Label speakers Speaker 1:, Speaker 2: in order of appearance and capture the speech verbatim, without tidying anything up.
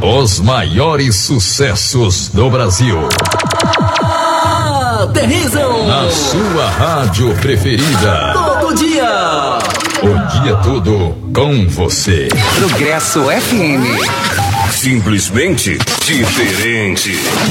Speaker 1: Os maiores sucessos do Brasil.
Speaker 2: Aterrizam
Speaker 1: na sua rádio preferida.
Speaker 2: Todo dia.
Speaker 1: O dia todo com você.
Speaker 3: Progresso F M.
Speaker 4: Simplesmente diferente.